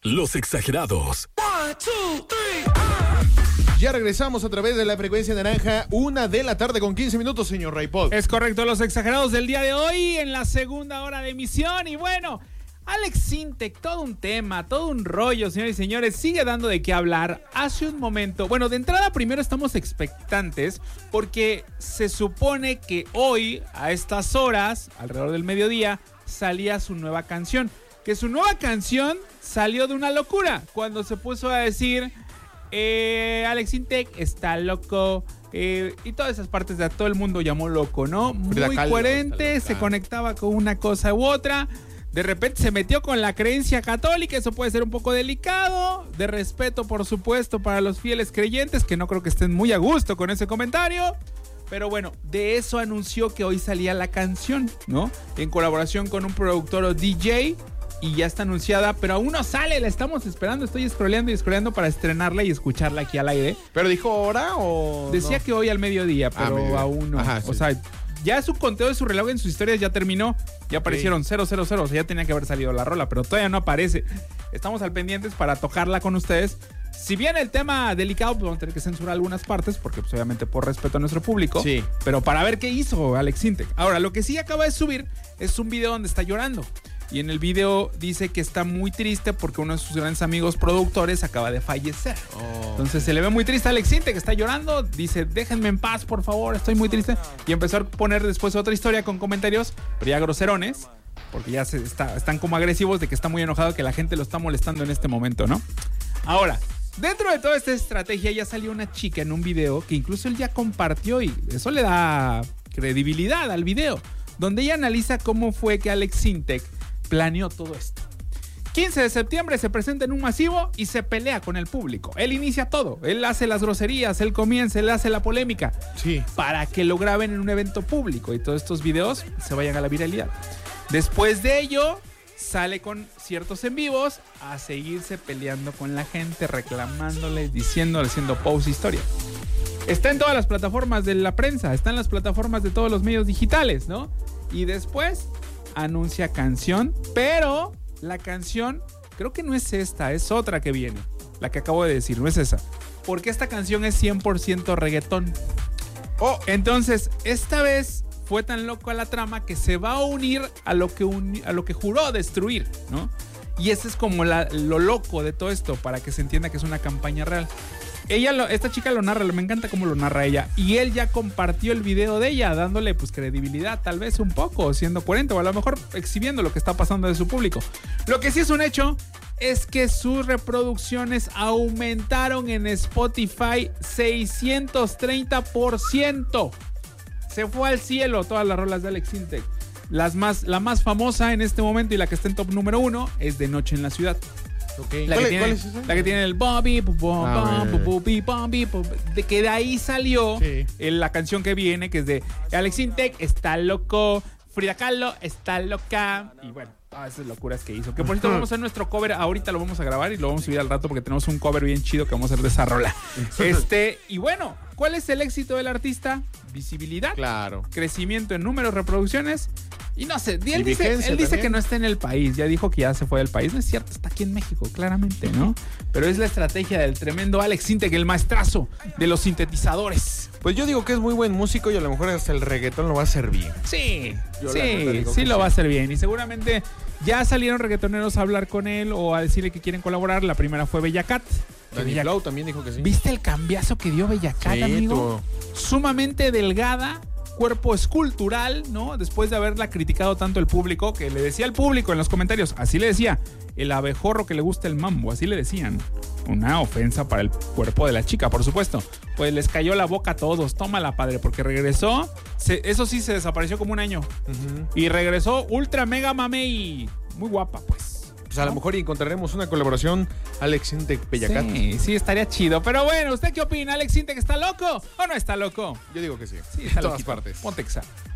Los Exagerados. Ya regresamos a través de la frecuencia naranja, 1:15 p.m, señor Raypod. Es correcto, Los Exagerados del día de hoy en la segunda hora de emisión. Y bueno, Alex Sintek, todo un tema, todo un rollo, señores y señores, sigue dando de qué hablar. Hace un momento, bueno, de entrada primero estamos expectantes porque se supone que hoy, a estas horas, alrededor del mediodía, salía su nueva canción. Que su nueva canción salió de una locura cuando se puso a decir... Alex Sintek está loco, y todas esas partes de todo el mundo llamó loco, ¿no? Muy coherente, se conectaba con una cosa u otra. De repente se metió con la creencia católica, eso puede ser un poco delicado. De respeto, por supuesto, para los fieles creyentes, que no creo que estén muy a gusto con ese comentario. Pero bueno, de eso anunció que hoy salía la canción, ¿no? En colaboración con un productor o DJ. Y ya está anunciada, pero aún no sale, la estamos esperando. Estoy scrolleando para estrenarla y escucharla aquí al aire. ¿Pero dijo hora o...? Decía que hoy al mediodía, pero aún no. Ajá, sí. O sea, ya su conteo de su reloj en sus historias ya terminó. Ya aparecieron 000, o sea, ya tenía que haber salido la rola, pero todavía no aparece. Estamos al pendientes para tocarla con ustedes. Si bien el tema delicado, pues vamos a tener que censurar algunas partes, porque pues, obviamente por respeto a nuestro público. Sí. Pero para ver qué hizo Alex Sintek. Ahora, lo que sí acaba de subir es un video donde está llorando. Y en el video dice que está muy triste porque uno de sus grandes amigos productores acaba de fallecer. Entonces se le ve muy triste a Alex Sintek, que está llorando. Dice, déjenme en paz, por favor, estoy muy triste. Y empezó a poner después otra historia con comentarios, pero ya groserones, porque ya están como agresivos de que está muy enojado, que la gente lo está molestando en este momento, ¿no? Ahora, dentro de toda esta estrategia ya salió una chica en un video que incluso él ya compartió y eso le da credibilidad al video, donde ella analiza cómo fue que Alex Sintek planeó todo esto. 15 de septiembre se presenta en un masivo y se pelea con el público. Él inicia todo. Él hace las groserías, él comienza, él hace la polémica. Sí. Para que lo graben en un evento público y todos estos videos se vayan a la viralidad. Después de ello, sale con ciertos en vivos a seguirse peleando con la gente, reclamándoles, diciéndole, haciendo post historia. Está en todas las plataformas de la prensa, está en las plataformas de todos los medios digitales, ¿no? Y después anuncia canción, pero la canción creo que no es esta, es otra que viene, la que acabo de decir, no es esa, porque esta canción es 100% reggaetón. Entonces esta vez fue tan loco a la trama que se va a unir a lo que juró destruir, ¿no? Y ese es como lo loco de todo esto, para que se entienda que es una campaña real. Esta chica lo narra, me encanta cómo lo narra ella. Y él ya compartió el video de ella, dándole pues credibilidad, tal vez un poco, siendo coherente, o a lo mejor exhibiendo lo que está pasando de su público. Lo que sí es un hecho es que sus reproducciones aumentaron en Spotify 630%. Se fue al cielo todas las rolas de Alex Sintek. La más famosa en este momento y la que está en top número 1 es De Noche en la Ciudad. Okay. ¿Cuál es esa? La que tiene el Bobby, de que de ahí salió la canción que viene, que es de Alex Sintek, está loco, Frida Kahlo, está loca. Y bueno, todas esas locuras que hizo. Que por cierto vamos a hacer nuestro cover, ahorita lo vamos a grabar y lo vamos a subir al rato porque tenemos un cover bien chido que vamos a hacer de esa rola. Y bueno, ¿cuál es el éxito del artista? Visibilidad, claro, crecimiento en números, reproducciones. Y no sé, él dice que no está en el país, ya dijo que ya se fue del país. No es cierto, está aquí en México, claramente, ¿no? Pero es la estrategia del tremendo Alex Sintek, el maestrazo de los sintetizadores. Pues yo digo que es muy buen músico y a lo mejor hasta el reggaetón lo va a hacer bien. Sí lo va a hacer bien. Y seguramente ya salieron reggaetoneros a hablar con él o a decirle que quieren colaborar. La primera fue Bella Cat. Danny Flow también dijo que sí. ¿Viste el cambiazo que dio Bella Cat, amigo? Sumamente delgada, cuerpo escultural, ¿no? Después de haberla criticado tanto el público, que le decía al público en los comentarios, así le decía, el abejorro que le gusta el mambo, así le decían. Una ofensa para el cuerpo de la chica, por supuesto. Pues les cayó la boca a todos. Tómala, padre, porque regresó. Eso sí, se desapareció como un año. Y regresó ultra mega mamey. Muy guapa, pues. Pues a lo mejor encontraremos una colaboración Alex Sintek Bella Cat. Sí, estaría chido. Pero bueno, ¿usted qué opina? ¿Alex Sintek está loco o no está loco? Yo digo que sí. Sí, está en todas loquito. partes. Ponte Exa.